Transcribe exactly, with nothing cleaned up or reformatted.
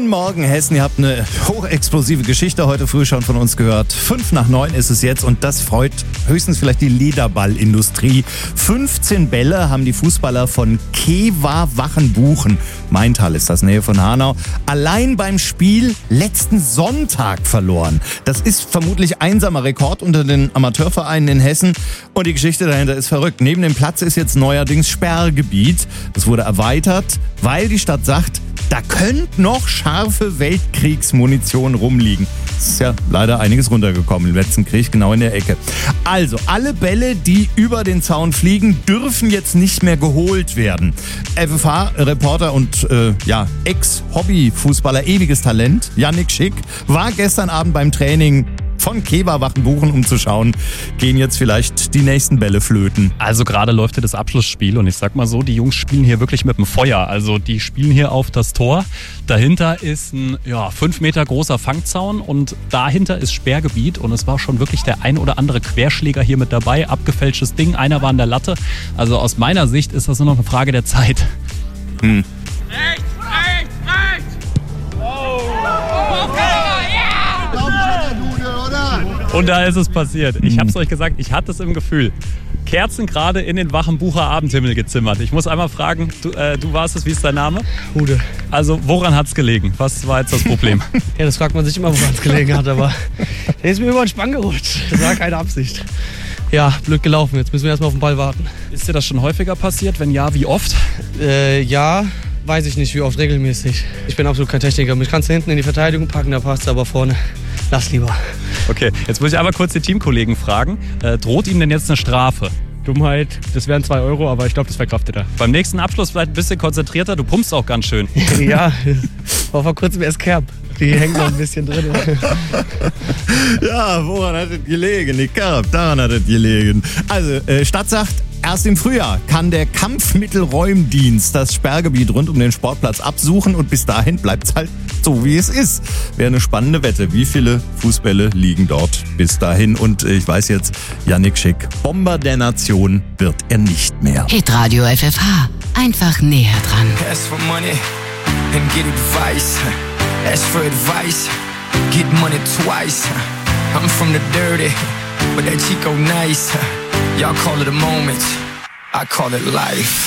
Morgen Hessen, ihr habt eine hochexplosive Geschichte heute früh schon von uns gehört. Fünf nach neun ist es jetzt und das freut höchstens vielleicht die Lederballindustrie. fünfzehn Bälle haben die Fußballer von Kewa Wachenbuchen, Maintal ist das, Nähe von Hanau, allein beim Spiel letzten Sonntag verloren. Das ist vermutlich einsamer Rekord unter den Amateurvereinen in Hessen und die Geschichte dahinter ist verrückt. Neben dem Platz ist jetzt neuerdings Sperrgebiet. Das wurde erweitert, weil die Stadt sagt, da könnte noch scharfe Weltkriegsmunition rumliegen. Es ist ja leider einiges runtergekommen im letzten Krieg, genau in der Ecke. Also, alle Bälle, die über den Zaun fliegen, dürfen jetzt nicht mehr geholt werden. F F H-Reporter und äh, ja, Ex-Hobby-Fußballer, ewiges Talent, Yannick Schick, war gestern Abend beim Training von Kewa Wachenbuchen, um zu schauen, gehen jetzt vielleicht die nächsten Bälle flöten. Also gerade läuft hier das Abschlussspiel und ich sag mal so, die Jungs spielen hier wirklich mit dem Feuer. Also die spielen hier auf das Tor. Dahinter ist ein ja, fünf Meter großer Fangzaun und dahinter ist Sperrgebiet und es war schon wirklich der ein oder andere Querschläger hier mit dabei. Abgefälschtes Ding, einer war an der Latte. Also aus meiner Sicht ist das nur noch eine Frage der Zeit. Hm. Rechts, rechts, rechts! Oh! Okay, ja! Und da ist es passiert. Ich hab's euch gesagt, ich hatte es im Gefühl. Kerzen gerade in den Wachenbucher Abendhimmel gezimmert. Ich muss einmal fragen, du, äh, du warst es, wie ist dein Name? Hude. Also woran hat's gelegen? Was war jetzt das Problem? Ja, das fragt man sich immer, woran es gelegen hat, aber der ist mir über den Spann gerutscht. Das war keine Absicht. Ja, blöd gelaufen. Jetzt müssen wir erstmal auf den Ball warten. Ist dir das schon häufiger passiert? Wenn ja, wie oft? Äh, ja, weiß ich nicht, wie oft regelmäßig. Ich bin absolut kein Techniker. Mich kannst du hinten in die Verteidigung packen, da passt es, aber vorne, lass lieber. Okay, jetzt muss ich aber kurz die Teamkollegen fragen. Äh, droht ihm denn jetzt eine Strafe? Dummheit, das wären zwei Euro, aber ich glaube, das verkraftet er. Beim nächsten Abschluss vielleicht ein bisschen konzentrierter, du pumpst auch ganz schön. Ja, war vor kurzem erst Kerb. Die hängt noch ein bisschen drin. Ja, woran hat es gelegen? Die Kerb, daran hat es gelegen. Also, äh, Stadt sagt, erst im Frühjahr kann der Kampfmittelräumdienst das Sperrgebiet rund um den Sportplatz absuchen und bis dahin bleibt es halt so, wie es ist. Wäre eine spannende Wette. Wie viele Fußbälle liegen dort bis dahin? Und äh, ich weiß jetzt, Yannick Schick, Bomber der Nation wird er nicht mehr. Hitradio F F H, einfach näher dran. Ask for money and get advice. Ask for advice, get money twice. I'm from the dirty, but that Chico nice. Y'all call it a moment, I call it life.